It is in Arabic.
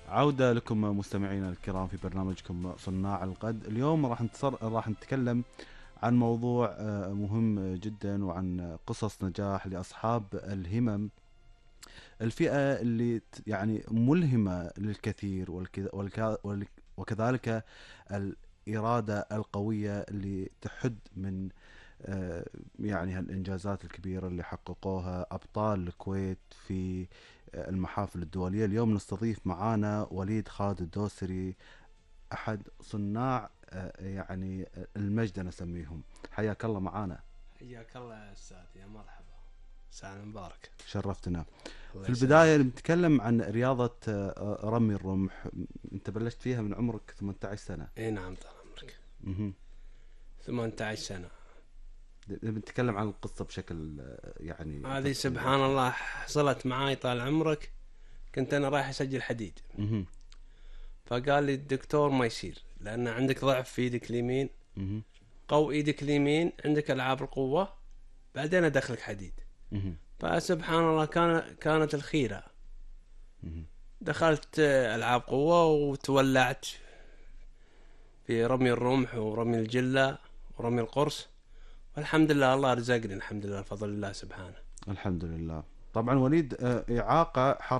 عودة لكم مستمعينا الكرام في برنامجكم صناع الغد. اليوم راح نتكلم عن موضوع مهم جدا، وعن قصص نجاح لأصحاب الهمم، الفئة اللي يعني ملهمة للكثير، وكذلك الإرادة القوية اللي تحد من يعني هالإنجازات الكبيرة اللي حققوها أبطال الكويت في المحافل الدولية. اليوم نستضيف معانا وليد خالد الدوسري، أحد صناع يعني المجد نسميهم. حياك الله معانا. حياك الله يا أستاذ، يا مرحبا، ساعة مبارك. شرفتنا. الله في البداية يسلمك. نتكلم عن رياضة رمي الرمح. أنت بلشت فيها من عمرك 18 سنة. اي نعم، طال عمرك. مهم. 18 سنة. بنتكلم عن القصة بشكل يعني هذه تفصيلي سبحان أكثر. الله حصلت معاي طال عمرك. كنت أنا رايح أسجل حديد، مهم. فقال لي الدكتور ما يصير، لأن عندك ضعف في إيدك اليمين. مهم. قو إيدك اليمين، عندك ألعاب القوة، بعدين أدخلك حديد. مهم. فسبحان الله كانت الخيرة. مهم. دخلت ألعاب قوة وتولعت في رمي الرمح ورمي الجلة ورمي القرص، والحمد لله الله رزقني، الحمد لله، بفضل الله سبحانه. الحمد لله. طبعا وليد إعاقة